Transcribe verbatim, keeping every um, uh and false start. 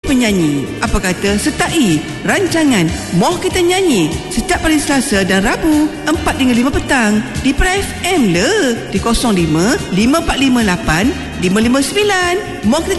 penyanyi. Apa kata sertai rancangan Moh Kita Nyanyi setiap hari Selasa dan Rabu empat hingga lima petang di Pra F M le di kosong lima lima empat lima lapan lima lima sembilan. Moh Kita